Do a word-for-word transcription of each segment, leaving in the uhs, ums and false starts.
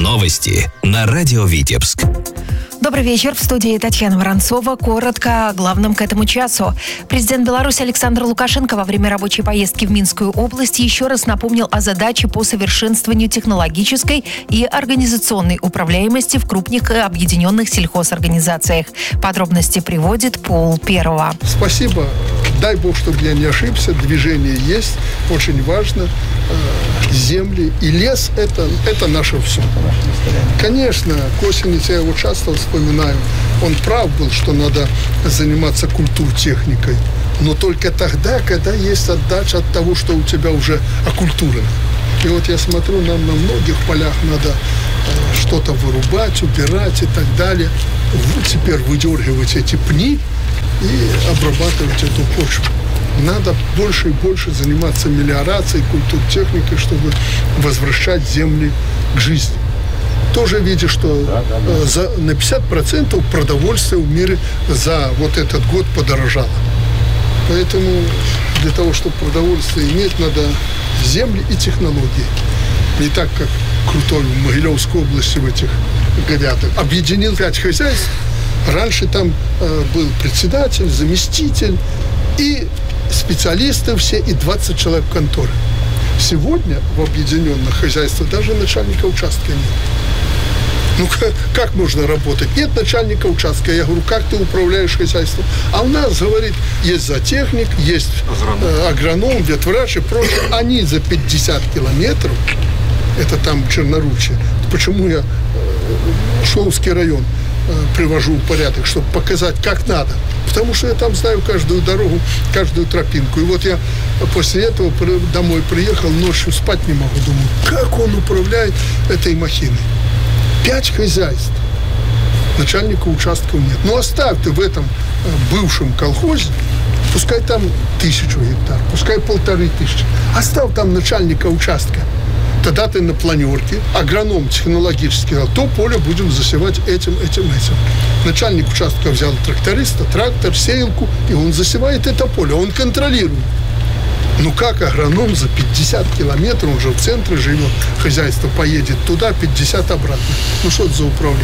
Новости на радио Витебск. Добрый вечер. В студии Татьяна Воронцова. Коротко о главном к этому часу. Президент Беларуси Александр Лукашенко во время рабочей поездки в Минскую область еще раз напомнил о задаче по совершенствованию технологической и организационной управляемости в крупных объединенных сельхозорганизациях. Подробности приводит Пол Первого. Спасибо. Дай Бог, чтобы я не ошибся. Движение есть. Очень важно. Земли и лес – это, это наше все. Конечно, к осени я его часто вспоминаю. Он прав был, что надо заниматься культуртехникой. Но только тогда, когда есть отдача от того, что у тебя уже окультурено. И вот я смотрю, нам на многих полях надо что-то вырубать, убирать и так далее. Теперь выдергивать эти пни и обрабатывать эту почву. Надо больше и больше заниматься мелиорацией, культуртехникой, чтобы возвращать земли к жизни. Тоже видишь, что да, да, да. За, на пятьдесят процентов продовольствие в мире за вот этот год подорожало. Поэтому для того, чтобы продовольствие иметь, надо земли и технологии. Не так, как крутой в Могилевской области в этих говядах. Объединил пять хозяйств. Раньше там э, был председатель, заместитель и специалисты все, и двадцать человек в конторе. Сегодня в объединенных хозяйствах даже начальника участка нет. Ну, как, как можно работать? Нет начальника участка. Я говорю, как ты управляешь хозяйством? А у нас, говорит, есть зоотехник, есть э, агроном, ветврач и прочее. Они за пятьдесят километров, это там Черноручье. Почему я э, Шоуский район э, привожу в порядок, чтобы показать, как надо. Потому что я там знаю каждую дорогу, каждую тропинку. И вот я после этого домой приехал, ночью спать не могу. Думаю, как он управляет этой махиной? Пять хозяйств. Начальника участков нет. Ну, оставь ты в этом бывшем колхозе, пускай там тысячу гектар, пускай полторы тысячи. Оставь там начальника участка. Тогда ты на планерке, агроном технологически сказал, то поле будем засевать этим, этим, этим. Начальник участка взял тракториста, трактор, сеялку, и он засевает это поле, он контролирует. Ну как агроном за пятьдесят километров, он же в центре живет, хозяйство поедет туда, пятьдесят обратно. Ну что это за управление?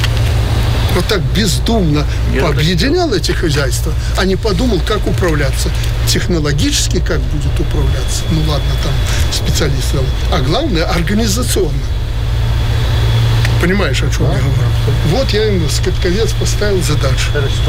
Вот так бездумно объединял эти хозяйства, а не подумал, как управляться. Технологически как будет управляться. Ну ладно, там специалисты. А главное, организационно. Понимаешь, о чем да, я говорю? Да. Вот я им, скотковец, поставил задачу.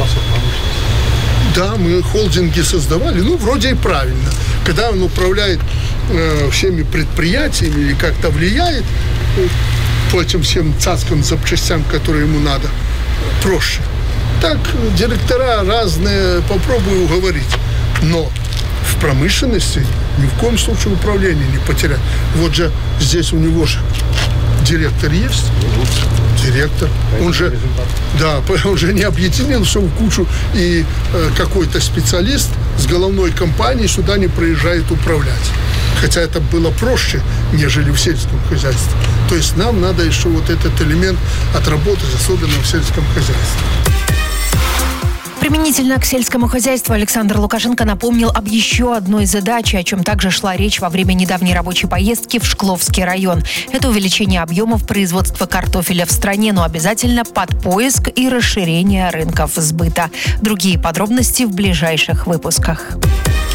Да, мы холдинги создавали, ну, вроде и правильно. Когда он управляет э, всеми предприятиями или как-то влияет э, по этим всем цацким запчастям, которые ему надо, проще. Так, директора разные, попробую уговорить. Но в промышленности ни в коем случае управление не потерять. Вот же здесь у него же директор есть. Директор. Он же, да, он же не объединил все в кучу, и э, какой-то специалист с головной компанией сюда не приезжает управлять. Хотя это было проще, нежели в сельском хозяйстве. То есть нам надо еще вот этот элемент отработать, особенно в сельском хозяйстве. Применительно к сельскому хозяйству Александр Лукашенко напомнил об еще одной задаче, о чем также шла речь во время недавней рабочей поездки в Шкловский район. Это увеличение объемов производства картофеля в стране, но обязательно под поиск и расширение рынков сбыта. Другие подробности в ближайших выпусках.